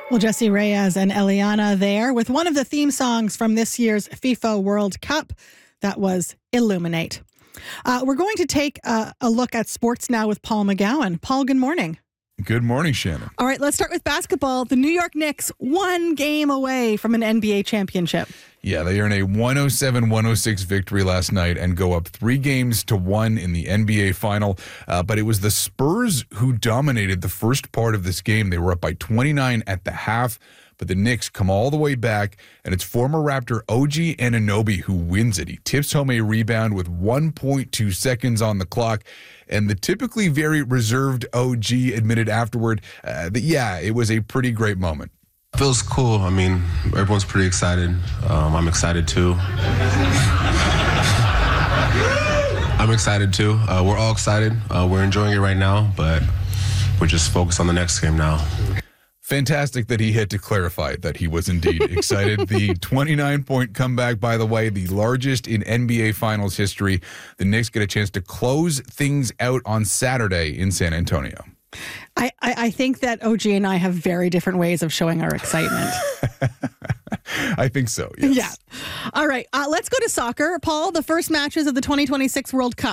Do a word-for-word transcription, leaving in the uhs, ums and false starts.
Well, Jesse Reyes and Eliana there with one of the theme songs from this year's FIFA World Cup. That was Illuminate. Uh, we're going to take a, a look at sports now with Paul McGowan. Paul, good morning. Good morning, Shannon. All right, let's start with basketball. The New York Knicks, one game away from an N B A championship. Yeah, they earned a one oh seven one oh six victory last night and go up three games to one in the N B A final. Uh, but it was the Spurs who dominated the first part of this game. They were up by twenty-nine at the half, but the Knicks come all the way back, and it's former Raptor O G Anunoby who wins it. He tips home a rebound with one point two seconds on the clock, and the typically very reserved O G admitted afterward uh, that, yeah, it was a pretty great moment. Feels cool. I mean, everyone's pretty excited. Um, I'm excited too. I'm excited too. Uh, we're all excited. Uh, we're enjoying it right now, but we're just focused on the next game now. Fantastic that he had to clarify that he was indeed excited. The twenty-nine point comeback, by the way, the largest in N B A Finals history. The Knicks get a chance to close things out on Saturday in San Antonio. I, I, I think that O G and I have very different ways of showing our excitement. I think so, yes. Yeah. All right, uh, let's go to soccer. Paul, the first matches of the twenty twenty-six World Cup.